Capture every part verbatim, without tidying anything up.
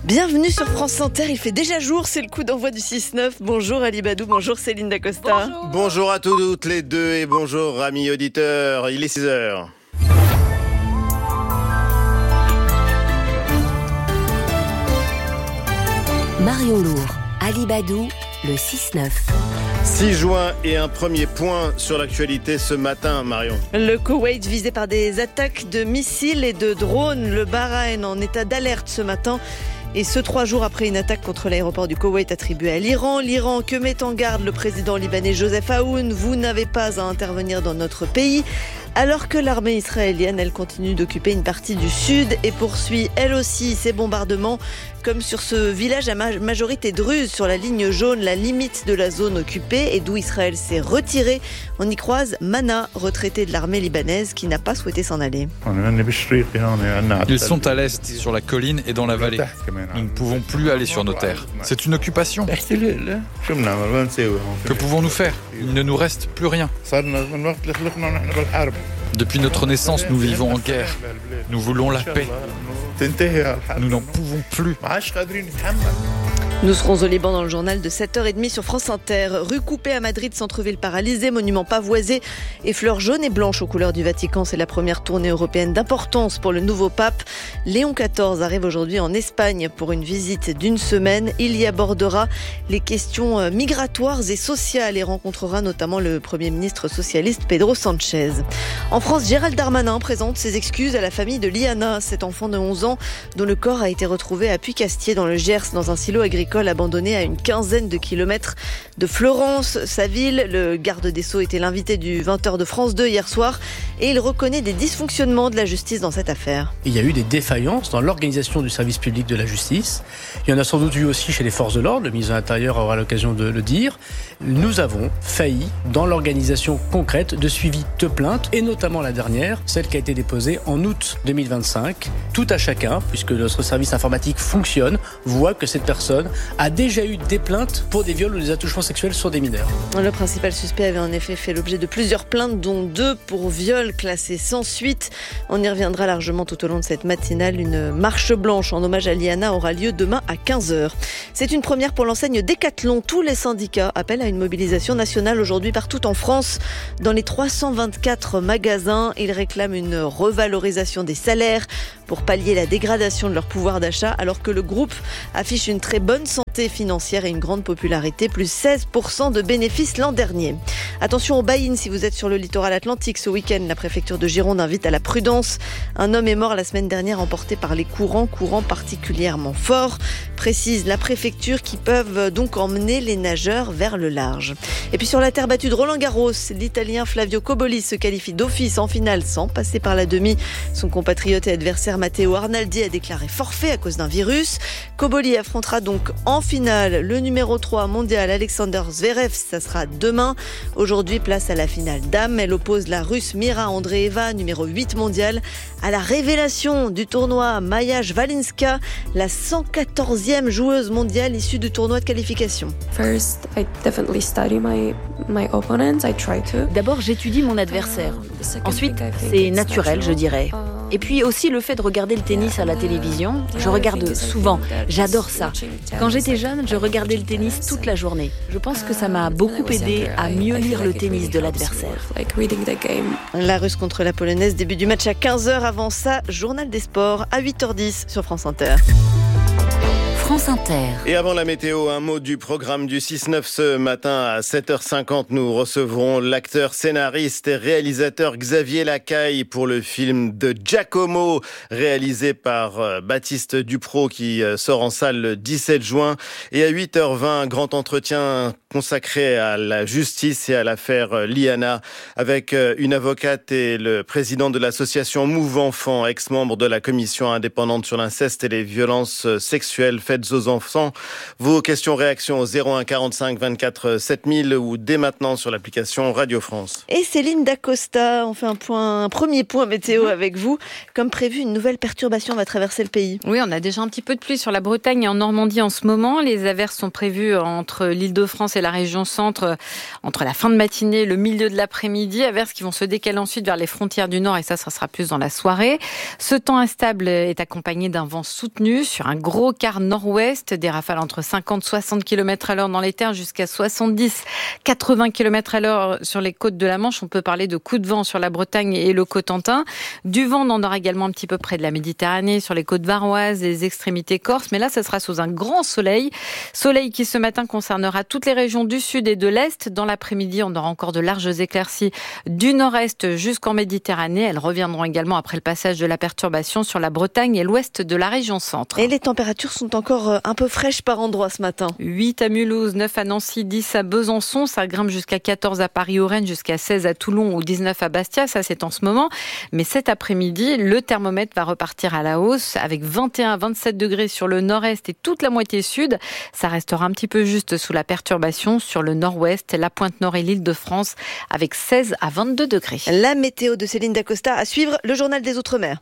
Bienvenue sur France Inter, il fait déjà jour, c'est le coup d'envoi du six neuf. Bonjour Ali Badou, bonjour Céline Dacosta. Bonjour. Bonjour à toutes les deux et bonjour amis auditeurs, il est six heures. Marion Lourd, Ali Badou, le six neuf. six juin et un premier point sur l'actualité ce matin, Marion. Le Koweït visé par des attaques de missiles et de drones. Le Bahreïn en état d'alerte ce matin. Et ce, trois jours après une attaque contre l'aéroport du Koweït attribué à l'Iran. L'Iran que met en garde le président libanais Joseph Aoun. Vous n'avez pas à intervenir dans notre pays. Alors que l'armée israélienne, elle continue d'occuper une partie du sud et poursuit elle aussi ses bombardements, comme sur ce village à majorité druze sur la ligne jaune, la limite de la zone occupée et d'où Israël s'est retiré. On y croise Mana, retraité de l'armée libanaise, qui n'a pas souhaité s'en aller. Ils sont à l'est, sur la colline et dans la vallée. Nous ne pouvons plus aller sur nos terres. C'est une occupation. Que pouvons-nous faire ? Il ne nous reste plus rien. Depuis notre naissance, nous vivons en guerre. Nous voulons la paix. Nous n'en pouvons plus. Nous serons au Liban dans le journal de sept heures trente sur France Inter. Rue coupée à Madrid, centre-ville paralysé, monument pavoisé et fleurs jaunes et blanches aux couleurs du Vatican. C'est la première tournée européenne d'importance pour le nouveau pape. Léon quatorze arrive aujourd'hui en Espagne pour une visite d'une semaine. Il y abordera les questions migratoires et sociales et rencontrera notamment le Premier ministre socialiste Pedro Sánchez. En France, Gérald Darmanin présente ses excuses à la famille de Liana, cet enfant de onze ans dont le corps a été retrouvé à Puy-Castier dans le Gers dans un silo agricole abandonné à une quinzaine de kilomètres de Florence, sa ville. Le garde des Sceaux était l'invité du vingt heures de France deux hier soir et il reconnaît des dysfonctionnements de la justice dans cette affaire. Il y a eu des défaillances dans l'organisation du service public de la justice. Il y en a sans doute eu aussi chez les forces de l'ordre, le ministre de l'Intérieur aura l'occasion de le dire. Nous avons failli dans l'organisation concrète de suivi de plaintes et notamment la dernière, celle qui a été déposée en août deux mille vingt-cinq. Tout à chacun, puisque notre service informatique fonctionne, voit que cette personne a déjà eu des plaintes pour des viols ou des attouchements sexuels sur des mineurs. Le principal suspect avait en effet fait l'objet de plusieurs plaintes, dont deux pour viol classés sans suite. On y reviendra largement tout au long de cette matinale. Une marche blanche en hommage à Liana aura lieu demain à quinze heures. C'est une première pour l'enseigne Decathlon. Tous les syndicats appellent à une mobilisation nationale aujourd'hui partout en France. Dans les trois cent vingt-quatre magasins, ils réclament une revalorisation des salaires pour pallier la dégradation de leur pouvoir d'achat, alors que le groupe affiche une très bonne santé financière et une grande popularité, plus seize pour cent de bénéfices l'an dernier. Attention aux buy-in si vous êtes sur le littoral atlantique. Ce week-end, la préfecture de Gironde invite à la prudence. Un homme est mort la semaine dernière emporté par les courants, courants particulièrement forts, précise la préfecture, qui peuvent donc emmener les nageurs vers le large. Et puis sur la terre battue de Roland-Garros, l'Italien Flavio Cobolli se qualifie d'office en finale sans passer par la demi. Son compatriote et adversaire Matteo Arnaldi a déclaré forfait à cause d'un virus. Cobolli affrontera donc en finale le numéro trois mondial Alexander Zverev, ça sera demain. Aujourd'hui, place à la finale dames. Elle oppose la Russe Mira Andreeva, numéro huit mondial, à la révélation du tournoi Maja Zwalinska, la cent quatorzième joueuse mondiale issue du tournoi de qualification. First, I definitely study my my opponents. I try to. D'abord, j'étudie mon adversaire. Ensuite, c'est naturel, je dirais. Et puis aussi le fait de regarder le tennis à la télévision. Je regarde souvent, j'adore ça. Quand j'étais jeune, je regardais le tennis toute la journée. Je pense que ça m'a beaucoup aidé à mieux lire le tennis de l'adversaire. La Russe contre la Polonaise, début du match à quinze heures. Avant ça, journal des sports à huit heures dix sur France Inter. France Inter. Et avant la météo, un mot du programme du six neuf ce matin à sept heures cinquante. Nous recevrons l'acteur, scénariste et réalisateur Xavier Lacaille pour le film de Giacomo, réalisé par Baptiste Duprot, qui sort en salle le dix-sept juin. Et à huit heures vingt, un grand entretien consacré à la justice et à l'affaire Liana, avec une avocate et le président de l'association Move Enfant, ex-membre de la commission indépendante sur l'inceste et les violences sexuelles faites faites aux enfants. Vos questions, réactions au zéro un quarante-cinq vingt-quatre sept mille ou dès maintenant sur l'application Radio France. Et Céline Dacosta, on fait un, point, un premier point météo avec vous. Comme prévu, une nouvelle perturbation va traverser le pays. Oui, on a déjà un petit peu de pluie sur la Bretagne et en Normandie en ce moment. Les averses sont prévues entre l'Île-de-France et la région centre, entre la fin de matinée et le milieu de l'après-midi. Averses qui vont se décaler ensuite vers les frontières du nord et ça, ça sera plus dans la soirée. Ce temps instable est accompagné d'un vent soutenu sur un gros quart nord-ouest, des rafales entre cinquante à soixante kilomètres à l'heure dans les terres jusqu'à soixante-dix à quatre-vingts kilomètres à l'heure sur les côtes de la Manche. On peut parler de coups de vent sur la Bretagne et le Cotentin. Du vent, on en aura également un petit peu près de la Méditerranée, sur les côtes varoises, les extrémités corses. Mais là, ce sera sous un grand soleil. Soleil qui ce matin concernera toutes les régions du sud et de l'est. Dans l'après-midi, on aura encore de larges éclaircies du nord-est jusqu'en Méditerranée. Elles reviendront également après le passage de la perturbation sur la Bretagne et l'ouest de la région centre. Et les températures sont encore un peu fraîches par endroits ce matin. huit à Mulhouse, neuf à Nancy, dix à Besançon. Ça grimpe jusqu'à quatorze à Paris, au Rennes, jusqu'à seize à Toulon ou dix-neuf à Bastia. Ça, c'est en ce moment. Mais cet après-midi, le thermomètre va repartir à la hausse avec vingt et un à vingt-sept degrés sur le nord-est et toute la moitié sud. Ça restera un petit peu juste sous la perturbation sur le nord-ouest, la pointe nord et l'Île-de-France avec seize à vingt-deux degrés. La météo de Céline Dacosta à suivre, le journal des Outre-mer.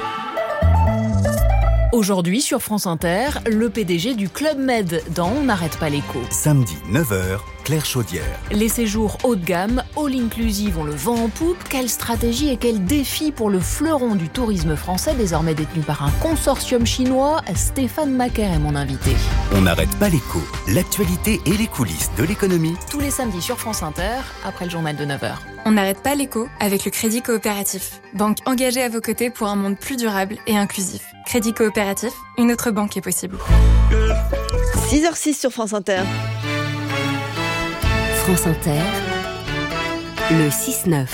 Aujourd'hui sur France Inter, le P D G du Club Med dans On n'arrête pas l'écho. Samedi neuf heures, Claire Chaudière. Les séjours haut de gamme, all inclusive ont le vent en poupe. Quelle stratégie et quel défi pour le fleuron du tourisme français, désormais détenu par un consortium chinois. Stéphane Macaire est mon invité. On n'arrête pas l'écho. L'actualité et les coulisses de l'économie. Tous les samedis sur France Inter, après le journal de neuf heures. On n'arrête pas l'écho avec le Crédit Coopératif. Banque engagée à vos côtés pour un monde plus durable et inclusif. Crédit Coopératif, une autre banque est possible. six heures six sur France Inter. France Inter, le six neuf.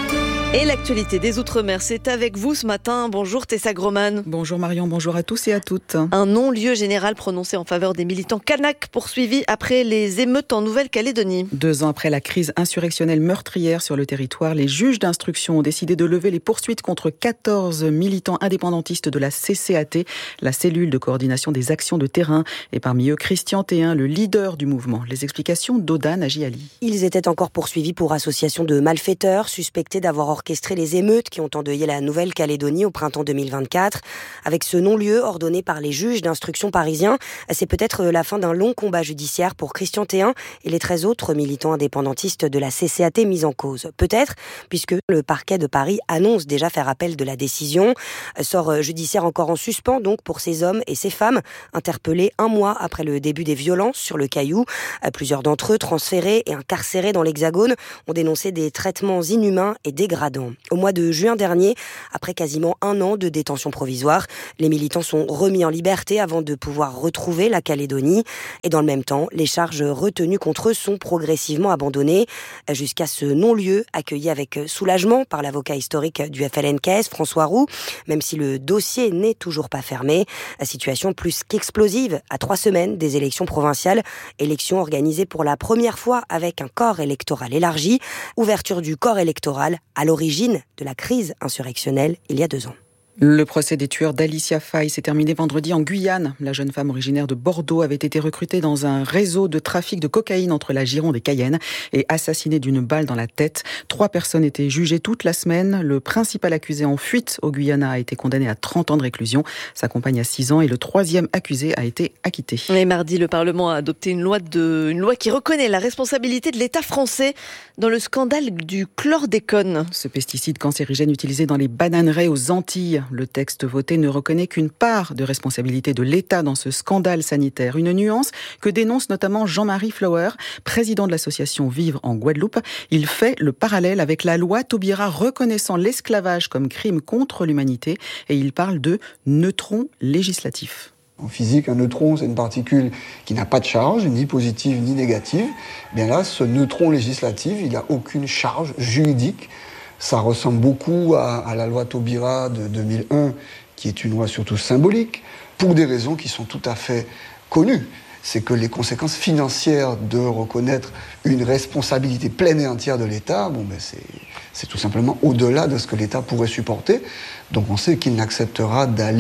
Et l'actualité des Outre-mer, c'est avec vous ce matin. Bonjour Tessa Groman. Bonjour Marion, bonjour à tous et à toutes. Un non-lieu général prononcé en faveur des militants kanaks poursuivis après les émeutes en Nouvelle-Calédonie. Deux ans après la crise insurrectionnelle meurtrière sur le territoire, les juges d'instruction ont décidé de lever les poursuites contre quatorze militants indépendantistes de la C C A T, la cellule de coordination des actions de terrain, et parmi eux Christian Théin, le leader du mouvement. Les explications d'Odan Agiali. Ils étaient encore poursuivis pour association de malfaiteurs, suspectés d'avoir orchestré les émeutes qui ont endeuillé la Nouvelle-Calédonie au printemps deux mille vingt-quatre. Avec ce non-lieu ordonné par les juges d'instruction parisiens, c'est peut-être la fin d'un long combat judiciaire pour Christian Théin et les treize autres militants indépendantistes de la C C A T mis en cause. Peut-être, puisque le parquet de Paris annonce déjà faire appel de la décision. Sort judiciaire encore en suspens donc pour ces hommes et ces femmes interpellés un mois après le début des violences sur le Caillou. Plusieurs d'entre eux, transférés et incarcérés dans l'Hexagone, ont dénoncé des traitements inhumains et dégradants. Au mois de juin dernier, après quasiment un an de détention provisoire, les militants sont remis en liberté avant de pouvoir retrouver la Calédonie. Et dans le même temps, les charges retenues contre eux sont progressivement abandonnées jusqu'à ce non-lieu accueilli avec soulagement par l'avocat historique du F L N K S, François Roux, même si le dossier n'est toujours pas fermé. La situation plus qu'explosive à trois semaines des élections provinciales, élections organisées pour la première fois avec un corps électoral élargi, ouverture du corps électoral à l'origine de la crise insurrectionnelle il y a deux ans. Le procès des tueurs d'Alicia Faye s'est terminé vendredi en Guyane. La jeune femme originaire de Bordeaux avait été recrutée dans un réseau de trafic de cocaïne entre la Gironde et Cayenne et assassinée d'une balle dans la tête. Trois personnes étaient jugées toute la semaine. Le principal accusé en fuite au Guyana a été condamné à trente ans de réclusion. Sa compagne à six ans et le troisième accusé a été acquitté. Et mardi, le Parlement a adopté une loi, de, une loi qui reconnaît la responsabilité de l'État français dans le scandale du chlordécone. Ce pesticide cancérigène utilisé dans les bananeraies aux Antilles. Le texte voté ne reconnaît qu'une part de responsabilité de l'État dans ce scandale sanitaire. Une nuance que dénonce notamment Jean-Marie Flower, président de l'association Vivre en Guadeloupe. Il fait le parallèle avec la loi Taubira reconnaissant l'esclavage comme crime contre l'humanité et il parle de neutron législatif. En physique, un neutron, c'est une particule qui n'a pas de charge, ni positive ni négative. Bien là, ce neutron législatif, il n'a aucune charge juridique. Ça ressemble beaucoup à, à la loi Taubira de deux mille un, qui est une loi surtout symbolique, pour des raisons qui sont tout à fait connues. C'est que les conséquences financières de reconnaître une responsabilité pleine et entière de l'État, bon, ben c'est, c'est tout simplement au-delà de ce que l'État pourrait supporter. Donc on sait qu'il n'acceptera d'aller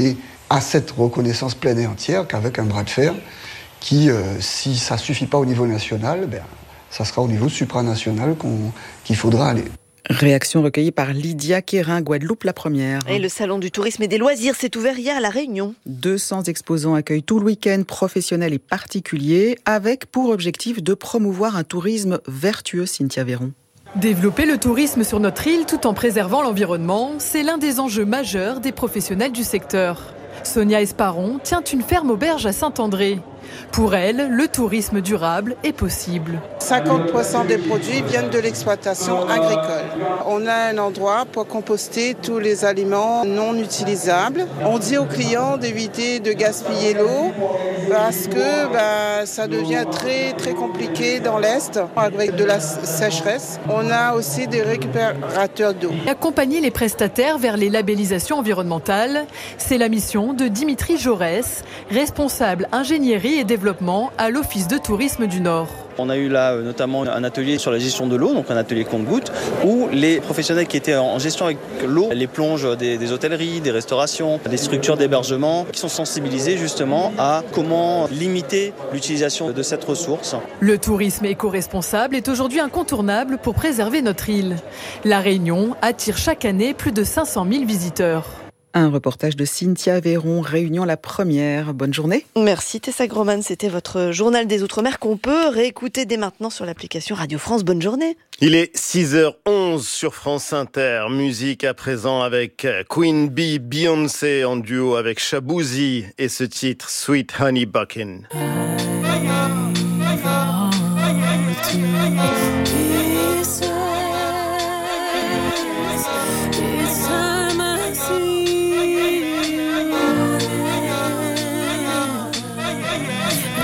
à cette reconnaissance pleine et entière qu'avec un bras de fer qui, euh, si ça ne suffit pas au niveau national, ben, ça sera au niveau supranational qu'on, qu'il faudra aller. Réaction recueillie par Lydia Quérin, Guadeloupe la première. Et le salon du tourisme et des loisirs s'est ouvert hier à La Réunion. deux cents exposants accueillent tout le week-end, professionnels et particuliers, avec pour objectif de promouvoir un tourisme vertueux, Cynthia Véron. Développer le tourisme sur notre île tout en préservant l'environnement, c'est l'un des enjeux majeurs des professionnels du secteur. Sonia Esparon tient une ferme auberge à Saint-André. Pour elle, le tourisme durable est possible. cinquante pour cent des produits viennent de l'exploitation agricole. On a un endroit pour composter tous les aliments non utilisables. On dit aux clients d'éviter de gaspiller l'eau parce que bah, ça devient très, très compliqué dans l'Est avec de la sécheresse. On a aussi des récupérateurs d'eau. Accompagner les prestataires vers les labellisations environnementales, c'est la mission de Dimitri Jaurès, responsable ingénierie et développement à l'Office de tourisme du Nord. On a eu là notamment un atelier sur la gestion de l'eau, donc un atelier compte-gouttes, où les professionnels qui étaient en gestion avec l'eau, les plonges des, des hôtelleries, des restaurations, des structures d'hébergement, qui sont sensibilisés justement à comment limiter l'utilisation de cette ressource. Le tourisme éco-responsable est aujourd'hui incontournable pour préserver notre île. La Réunion attire chaque année plus de cinq cent mille visiteurs. Un reportage de Cynthia Véron, Réunion la première. Bonne journée. Merci Tessa Groman, c'était votre journal des Outre-mer qu'on peut réécouter dès maintenant sur l'application Radio France. Bonne journée. Il est six heures onze sur France Inter. Musique à présent avec Queen Bee, Beyoncé en duo avec Shaboozey et ce titre Sweet Honey Buckin'.